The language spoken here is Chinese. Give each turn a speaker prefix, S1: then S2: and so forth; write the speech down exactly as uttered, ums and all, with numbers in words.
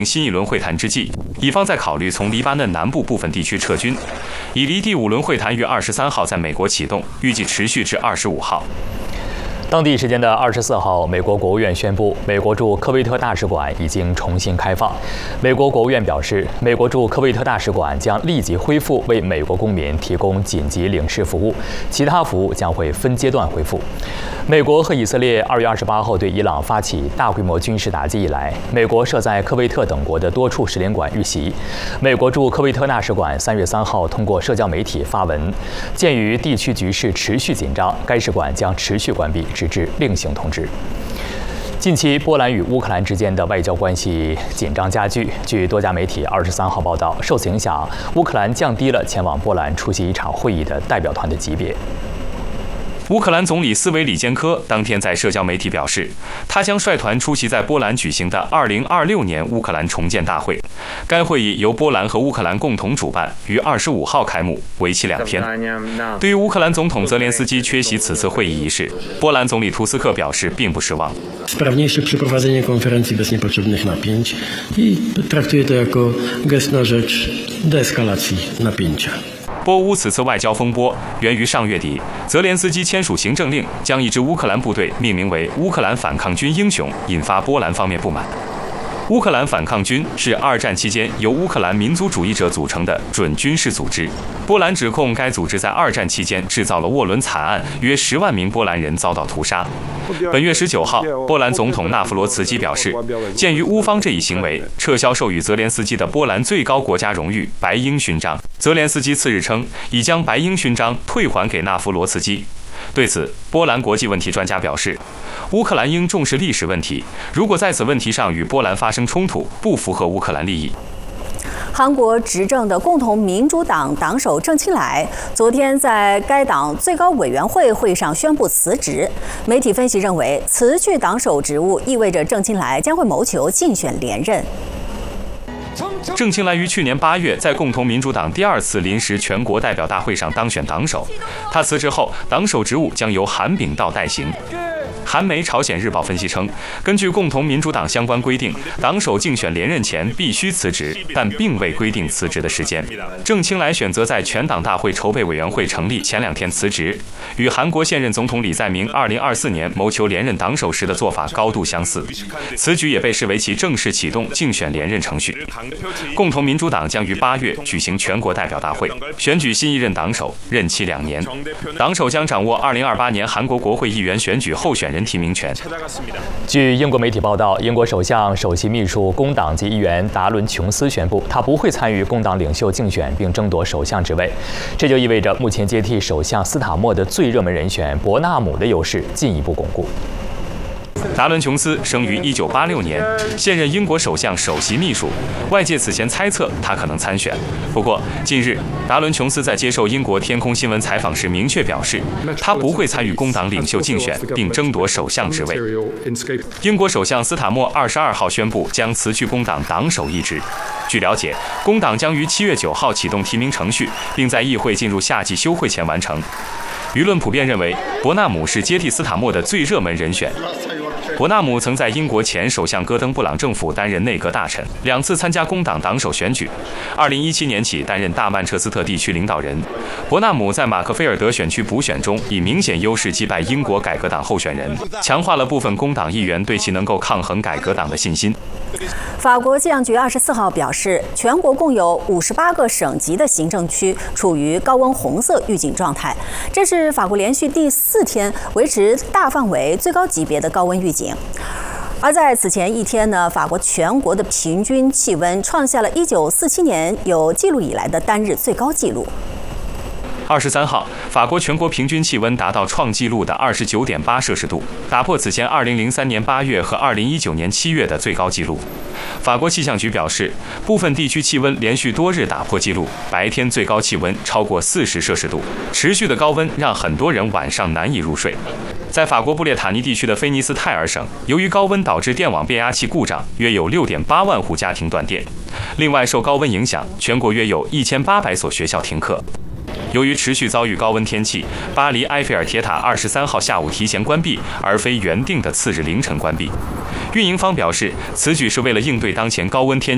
S1: 新一轮会谈之际，以方在考虑从黎巴嫩南部部分地区撤军。以黎第五轮会谈于二十三号在美国启动，预计持续至二十五号。
S2: 当地时间的二十四号，美国国务院宣布，美国驻科威特大使馆已经重新开放。美国国务院表示，美国驻科威特大使馆将立即恢复为美国公民提供紧急领事服务，其他服务将会分阶段恢复。美国和以色列二月二十八号对伊朗发起大规模军事打击以来，美国设在科威特等国的多处使领馆遇袭。美国驻科威特大使馆三月三号通过社交媒体发文，鉴于地区局势持续紧张，该使馆将持续关闭，直至另行通知。近期，波兰与乌克兰之间的外交关系紧张加剧。据多家媒体二十三号报道，受此影响，乌克兰降低了前往波兰出席一场会议的代表团的级别。
S1: 乌克兰总理斯维里坚科当天在社交媒体表示，他将率团出席在波兰举行的二零二六年乌克兰重建大会。该会议由波兰和乌克兰共同主办，于二十五号开幕，为期两天。对于乌克兰总统泽连斯基缺席此次会议仪式，波兰总理图斯克表示并不失望。
S3: Sprawniejsze przeprowadzenie konferencji bez niepotrzebnych napięć i traktuję to jako gest na rzecz deeskalacji napięcia。
S1: 波乌此次外交风波源于上月底，泽连斯基签署行政令，将一支乌克兰部队命名为乌克兰反抗军英雄，引发波兰方面不满。乌克兰反抗军是二战期间由乌克兰民族主义者组成的准军事组织。波兰指控该组织在二战期间制造了沃伦惨案，约十万名波兰人遭到屠杀。本月十九号，波兰总统纳夫罗茨基表示，鉴于乌方这一行为，撤销授予泽连斯基的波兰最高国家荣誉白鹰勋章。泽连斯基次日称，已将白鹰勋章退还给纳夫罗茨基。对此，波兰国际问题专家表示，乌克兰应重视历史问题，如果在此问题上与波兰发生冲突，不符合乌克兰利益。
S4: 韩国执政的共同民主党党首郑清莱昨天在该党最高委员会会上宣布辞职。媒体分析认为，辞去党首职务意味着郑清莱将会谋求竞选连任。
S1: 郑清莱于去年八月在共同民主党第二次临时全国代表大会上当选党首，他辞职后，党首职务将由韩炳道代行。韩媒《朝鲜日报》分析称，根据共同民主党相关规定，党首竞选连任前必须辞职，但并未规定辞职的时间。郑清莱选择在全党大会筹备委员会成立前两天辞职，与韩国现任总统李在明二零二四年谋求连任党首时的做法高度相似。此举也被视为其正式启动竞选连任程序。共同民主党将于八月举行全国代表大会，选举新一任党首，任期两年。党首将掌握二零二八年韩国国会议员选举候选人提名权。
S2: 据英国媒体报道，英国首相首席秘书工党籍议员达伦·琼斯宣布，他不会参与工党领袖竞选并争夺首相职位。这就意味着目前接替首相斯塔默的最热门人选伯纳姆的优势进一步巩固。
S1: 达伦·琼斯生于一九八六年，现任英国首相首席秘书。外界此前猜测他可能参选，不过近日达伦·琼斯在接受英国天空新闻采访时明确表示，他不会参与工党领袖竞选并争夺首相职位。英国首相斯塔默二十二号宣布将辞去工党党首一职。据了解，工党将于七月九号启动提名程序，并在议会进入夏季休会前完成。舆论普遍认为，伯纳姆是接替斯塔默的最热门人选。伯纳姆曾在英国前首相戈登·布朗政府担任内阁大臣，两次参加工党党首选举。二零一七年起担任大曼彻斯特地区领导人。伯纳姆在马克菲尔德选区补选中以明显优势击败英国改革党候选人，强化了部分工党议员对其能够抗衡改革党的信心。
S4: 法国气象局二十四号表示，全国共有五十八个省级的行政区处于高温红色预警状态，这是法国连续第四天维持大范围最高级别的高温预警。而在此前一天呢，法国全国的平均气温创下了一九四七年有记录以来的单日最高纪录。
S1: 二十三号，法国全国平均气温达到创纪录的二十九点八摄氏度，打破此前二零零三年八月和二零一九年七月的最高纪录。法国气象局表示，部分地区气温连续多日打破纪录，白天最高气温超过四十摄氏度，持续的高温让很多人晚上难以入睡。在法国布列塔尼地区的菲尼斯泰尔省，由于高温导致电网变压器故障，约有六点八万户家庭断电。另外，受高温影响，全国约有一千八百所学校停课。由于持续遭遇高温天气，巴黎埃菲尔铁塔二十三号下午提前关闭，而非原定的次日凌晨关闭。运营方表示，此举是为了应对当前高温天气。